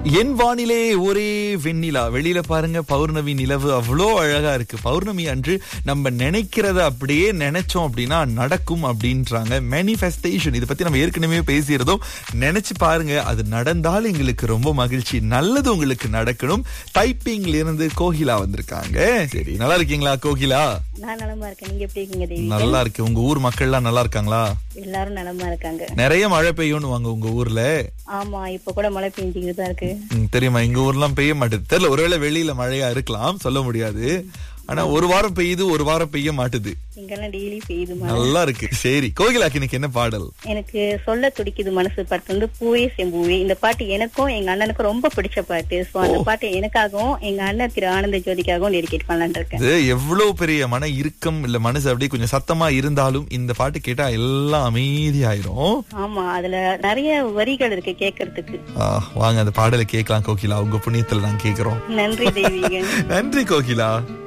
என் வானிலே ஒரே வெண்ணிலா. வெளியில பாருங்க, பௌர்ணமி நிலவு அவ்வளோ அழகா இருக்கு. பௌர்ணமி அன்று நம்ம நினைக்கிறத அப்படியே நினைச்சோம் அப்படின்னா நடக்கும் அப்படின்றாங்க. மேனிஃபெஸ்டேஷன் இதை பத்தி நம்ம ஏற்கனவே பேசியிருந்தோம். நினைச்சு பாருங்க, அது நடந்தால் எங்களுக்கு ரொம்ப மகிழ்ச்சி. நல்லது உங்களுக்கு நடக்கணும். டைப்பிங்ல இருந்து கோகிலா வந்திருக்காங்க. சரி, நல்லா இருக்கீங்களா கோகிலா? நான் நலமா இருக்கேன். நீங்க எப்படி இருக்கீங்க தேவி? நல்லா இருக்கு. உங்க ஊர் மக்கள் எல்லாம் நல்லா இருக்காங்களா? எல்லாரும் நலமா இருக்காங்க. நிறைய மழை பெய்யும்னு வாங்க உங்க ஊர்ல. ஆமா, இப்ப கூட மழை பெஞ்சுக்கிட்டு தான் இருக்கு. தெரியுமா, எங்க ஊர்லாம் பெய்ய மாட்டேது. தெரியல, ஒருவேளை வெளியில மழையா இருக்கலாம், சொல்ல முடியாது. ஆனா ஒரு வாரம் பெய்யுது, ஒரு வாரம் பெய்ய மாட்டுது. இங்கெல்லாம் டெய்லி பெய்யுது மழை. நல்லா இருக்கு. சரி கோகிலாக்கு இன்னைக்கு என்ன பாடல்? எனக்கு சொல்ல துடிக்குது மனசு பாட்டு வந்து பூவே செம்பூவே. இந்த பாட்டு எனக்கும் எங்க அண்ணனுக்கும் ரொம்ப பிடிச்ச பாட்டு. சோ அந்த பாட்டு எனக்காகவும் எங்க அண்ணன் திரு ஆனந்த ஜோதிக்காகவும் டெடிகேட் பண்ணலான்னு இருக்கேன். இது எவ்வளவு பெரிய மன இறுக்கம் இல்ல, மனசு அப்படியே கொஞ்சம் சத்தமா இருந்தாலும் இந்த பாட்டு கேட்டா எல்லாம் அமைதியாயிரும். ஆமா, அதுல நிறைய வரிகள் இருக்கு கேட்கறதுக்கு. வாங்க அந்த பாடலை கேட்கலாம் கோகிலா. உங்க புண்ணியத்துல நான் கேக்குறோம். நன்றி தேவிகன். நன்றி கோகிலா.